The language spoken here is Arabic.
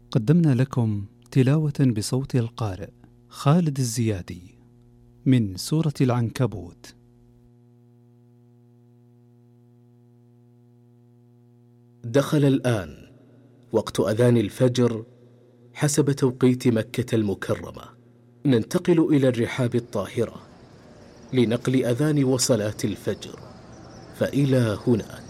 قدمنا لكم تلاوة بصوت القارئ خالد الزيادي من سورة العنكبوت. دخل الآن وقت أذان الفجر حسب توقيت مكة المكرمة. ننتقل إلى الرحاب الطاهرة لنقل أذان وصلاة الفجر، فإلى هناك.